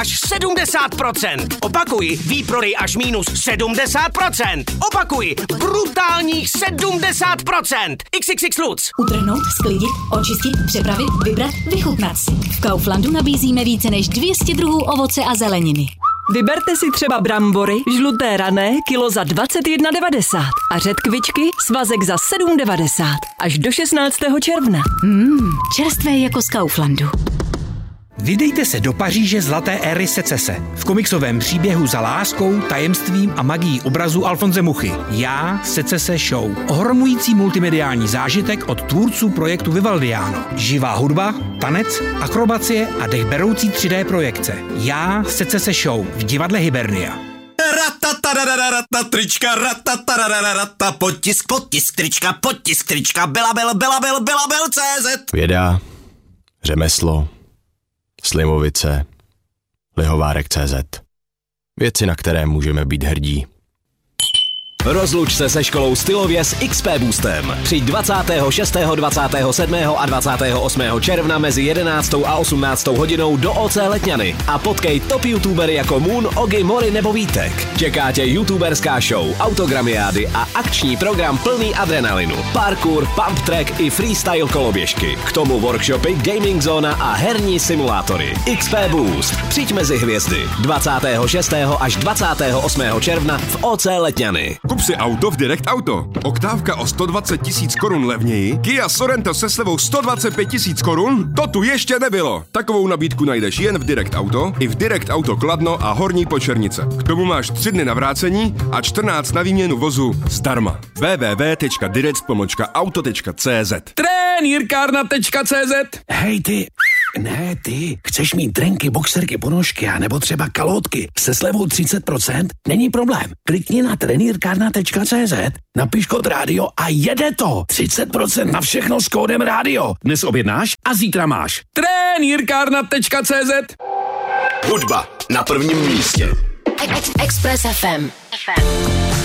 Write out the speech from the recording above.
až 70%. Opakuji, výprodej až minus 70%. Opakuji, brutálních 70%. XXX Lutz. Utrhnout, sklidit, očistit, připravit, vybrat, vychutnat si. V Kauflandu nabízíme více než 200 druhů ovoce a zeleniny. Vyberte si třeba brambory, žluté rané, kilo za 21,90 a řetkvičky, svazek za 7,90 až do 16. června. Čerstvé jako z Kauflandu. Vydejte se do Paříže zlaté éry secese. V komiksovém příběhu za láskou, tajemstvím a magií obrazu Alfonse Muchy. Já, Secese Show. Ohromující multimediální zážitek od tvůrců projektu Vivaldiano. Živá hudba, tanec, akrobacie a dechberoucí 3D projekce. Já, Secese Show v divadle Hibernia. Trička, potisk trička, Belabil, CZ. Věda, řemeslo, Slimovice, Lihovárek CZ. Věci, na které můžeme být hrdí. Rozluč se se školou Stylově s XP Boostem. Přijď 26., 27. a 28. června mezi 11. a 18. hodinou do OC Letňany a potkej top youtubery jako Moon, Ogi, Mori nebo Vítek. Čeká tě youtuberská show, autogramiády a akční program plný adrenalinu. Parkour, pump track i freestyle koloběžky. K tomu workshopy, gaming zóna a herní simulátory. XP Boost. Přijď mezi hvězdy 26. až 28. června v OC Letňany. Kup si auto v Direct Auto. Oktávka o 120 000 korun levněji, Kia Sorento se slevou 125 000 korun? To tu ještě nebylo. Takovou nabídku najdeš jen v Direct Auto, i v Direct Auto Kladno a Horní Počernice. K tomu máš 3 dny na vrácení a 14 na výměnu vozu zdarma. www.direct.auto.cz Trenýrkárna.cz. Hej ty, ne ty, chceš mít trenky, boxerky, ponožky a nebo třeba kalótky se slevou 30%? Není problém. Klikni na trenýrkárna.cz, napiš kód rádio a jede to. 30% na všechno s kódem rádio. Dnes objednáš a zítra máš. Trenýrkárna.cz. Hudba na prvním místě. Express FM.